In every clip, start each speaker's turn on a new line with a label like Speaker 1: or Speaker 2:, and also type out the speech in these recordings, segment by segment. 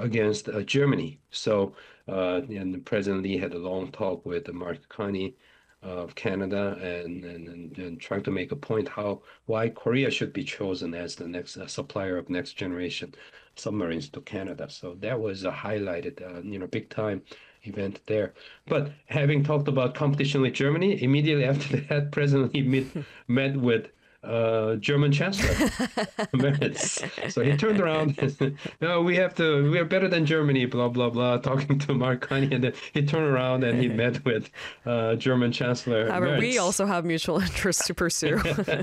Speaker 1: against Germany. So, and President Lee had a long talk with Mark Carney of Canada, and trying to make a point why Korea should be chosen as the next supplier of next generation submarines to Canada. So that was a highlighted, big time event there. But having talked about competition with Germany, immediately after that, President Lee met with German Chancellor Merz. So he turned around and said, "No, we are better than Germany." Blah blah blah. Talking to Mark Carney, and then he turned around and he met with German Chancellor
Speaker 2: However, we
Speaker 1: Merz.
Speaker 2: also have mutual interests to pursue.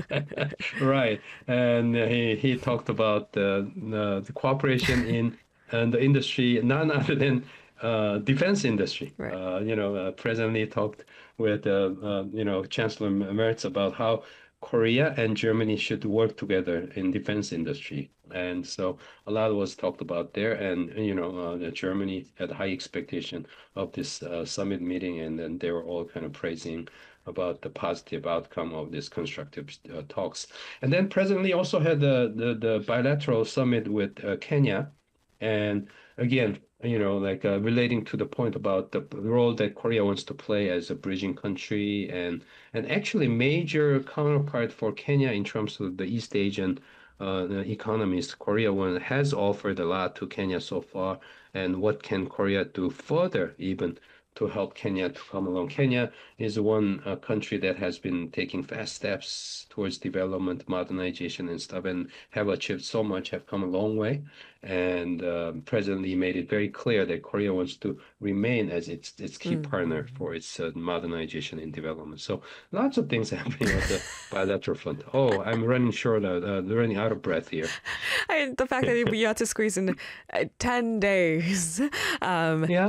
Speaker 1: Right, and he talked about the cooperation in and the industry, none other than defense industry.
Speaker 2: Right.
Speaker 1: President Lee talked with Chancellor Merz about how Korea and Germany should work together in defense industry. And so a lot was talked about there. And, Germany had high expectation of this summit meeting. And then they were all kind of praising about the positive outcome of this constructive talks. And then President Lee also had the bilateral summit with Kenya. And again, relating to the point about the role that Korea wants to play as a bridging country and actually major counterpart for Kenya in terms of the East Asian the economies. Korea has offered a lot to Kenya so far, and what can Korea do further even to help Kenya to come along? Kenya is one country that has been taking fast steps towards development, modernization, and stuff, and have achieved so much, have come a long way. And President Lee made it very clear that Korea wants to remain as its key partner for its modernization and development. So lots of things happening at the bilateral front. Oh, I'm running short, running out of breath here.
Speaker 2: The fact that we had to squeeze in 10 days.
Speaker 1: Yeah,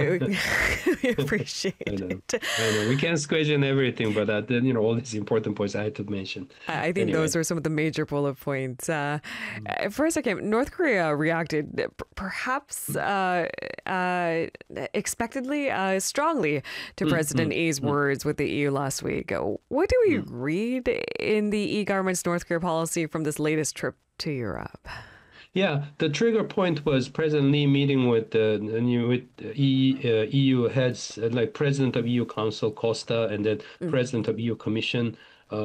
Speaker 2: We appreciate
Speaker 1: I know.
Speaker 2: it.
Speaker 1: I know. We can't squeeze in everything, but then, all these important points I had to mention.
Speaker 2: I think
Speaker 1: Anyway.
Speaker 2: those are some of the major bullet points. For a second, North Korea reacted perhaps expectedly strongly to President Lee's words with the EU last week. What do we read in the E government's North Korea policy from this latest trip to Europe?
Speaker 1: Yeah, the trigger point was President Lee meeting with EU heads, like President of EU Council Costa, and then President of EU Commission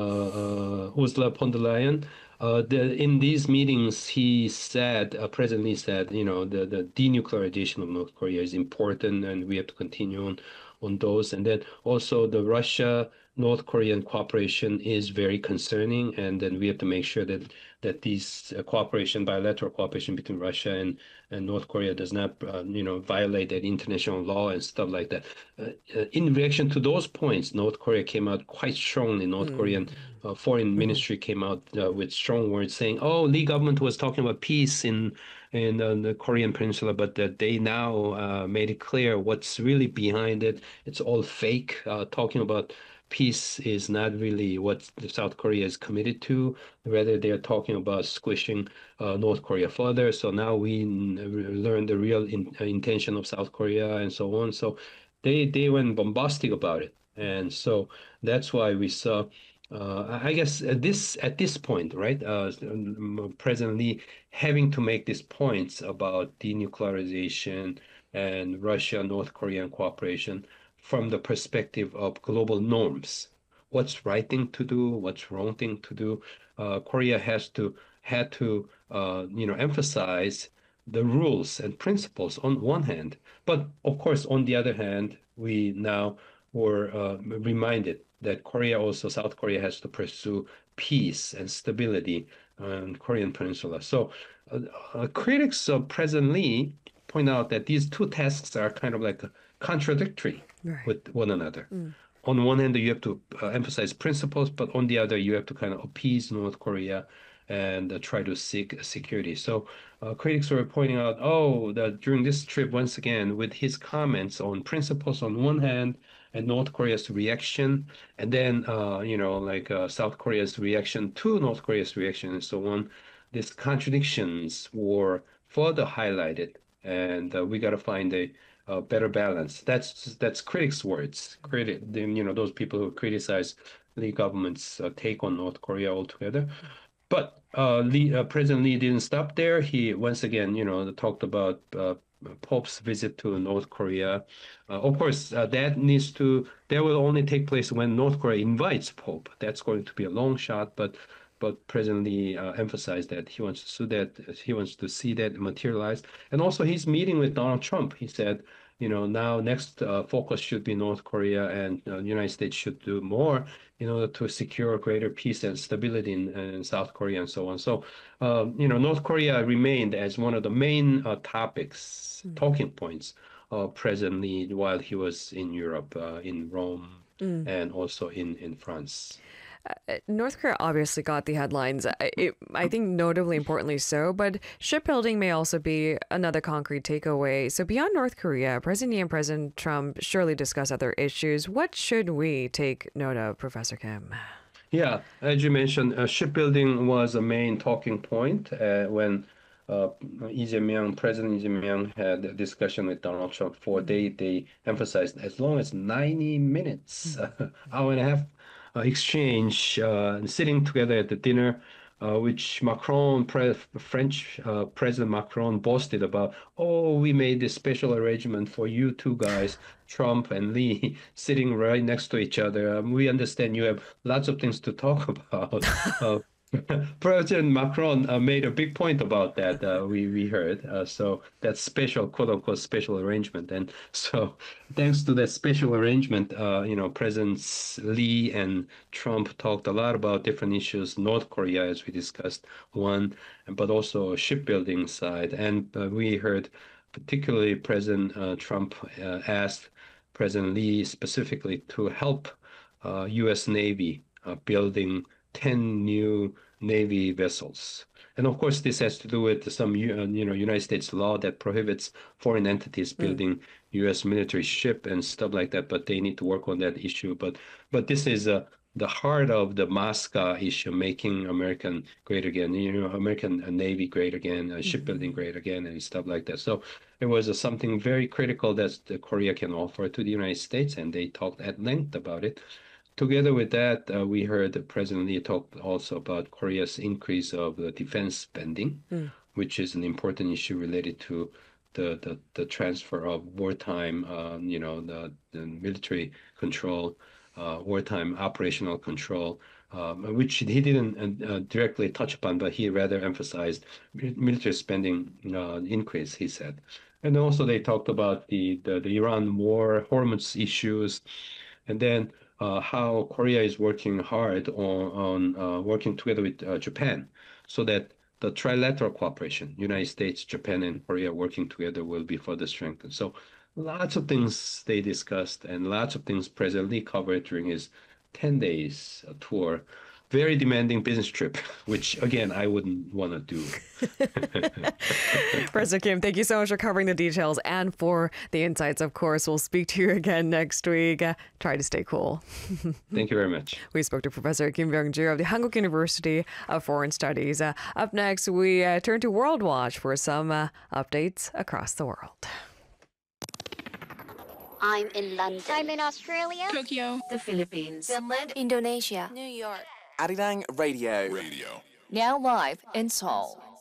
Speaker 1: Ursula von der Leyen. In these meetings, President Lee said, the denuclearization of North Korea is important, and we have to continue on those. And then also the Russia-North Korean cooperation is very concerning, and then we have to make sure that these bilateral cooperation between Russia and North Korea does not, violate that international law and stuff like that. In reaction to those points, North Korea came out quite strongly. North Korean foreign ministry came out with strong words saying, "Oh, Lee government was talking about peace in the Korean Peninsula, but that they now made it clear what's really behind it. It's all fake. Talking about peace is not really what South Korea is committed to. Rather, they are talking about squishing North Korea further. So now we learn the real intention of South Korea and so on." So they went bombastic about it, and so that's why we saw. I guess at this point, right, President Lee having to make these points about denuclearization and Russia-North Korean cooperation from the perspective of global norms. What's right thing to do? What's wrong thing to do? Korea had to emphasize the rules and principles on one hand, but of course on the other hand, we now were reminded that South Korea has to pursue peace and stability on Korean Peninsula. So critics of President Lee point out that these two tasks are kind of like contradictory
Speaker 2: Right.
Speaker 1: with one another. On one hand, you have to emphasize principles, but on the other, you have to kind of appease North Korea and try to seek security. So critics were pointing out, that during this trip, once again, with his comments on principles on one hand and North Korea's reaction, and then, South Korea's reaction to North Korea's reaction and so on, these contradictions were further highlighted, and we got to find a better balance. That's critics' words. Those people who criticize the government's take on North Korea altogether. But President Lee didn't stop there. He once again, talked about Pope's visit to North Korea. Of course, that will only take place when North Korea invites Pope. That's going to be a long shot, but President Lee emphasized that he wants to see that materialize. And also, he's meeting with Donald Trump. He said, now next focus should be North Korea, and the United States should do more in order to secure greater peace and stability in South Korea and so on. So, North Korea remained as one of the main talking points of President Lee while he was in Europe, in Rome, and also in France.
Speaker 2: North Korea obviously got the headlines, I think notably importantly so, but shipbuilding may also be another concrete takeaway. So beyond North Korea, President Lee and President Trump surely discuss other issues. What should we take note of, Professor Kim?
Speaker 1: Yeah, as you mentioned, shipbuilding was a main talking point when President Lee Jae-myung had a discussion with Donald Trump they emphasized as long as 90 minutes, hour and a half exchange, sitting together at the dinner, which French President Macron boasted about. Oh, we made this special arrangement for you two guys, Trump and Lee, sitting right next to each other. We understand you have lots of things to talk about. President Macron made a big point about that. We heard. So that special, quote unquote, special arrangement. And so, thanks to that special arrangement, Presidents Lee and Trump talked a lot about different issues. North Korea, as we discussed, one, but also shipbuilding side. And we heard, particularly President Trump asked President Lee specifically to help U.S. Navy building 10 new Navy vessels. And of course, this has to do with some, United States law that prohibits foreign entities building U.S. military ship and stuff like that. But they need to work on that issue. But this is the heart of the MASCA issue, making American great again, American Navy great again, shipbuilding great again, and stuff like that. So it was something very critical that Korea can offer to the United States, and they talked at length about it. Together with that, we heard President Lee talk also about Korea's increase of the defense spending, which is an important issue related to the transfer of wartime, the military control, wartime operational control, which he didn't directly touch upon, but he rather emphasized military spending increase, he said. And also they talked about the Iran war, Hormuz issues, and then how Korea is working hard on working together with Japan so that the trilateral cooperation, United States, Japan, and Korea working together will be further strengthened. So lots of things they discussed and lots of things President Lee covered during his 10 days tour. Very demanding business trip, which, again, I wouldn't want to do.
Speaker 2: President Kim, thank you so much for covering the details and for the insights, of course. We'll speak to you again next week. Try to stay cool.
Speaker 1: Thank you very much.
Speaker 2: We spoke to Professor Kim Byung-ju of the Hankuk University of Foreign Studies. Up next, we turn to World Watch for some updates across the world.
Speaker 3: I'm in London.
Speaker 4: I'm in Australia.
Speaker 5: Tokyo.
Speaker 3: The Philippines.
Speaker 4: Finland.
Speaker 3: Indonesia.
Speaker 4: New York.
Speaker 5: Arirang Radio.
Speaker 4: Now live in Seoul.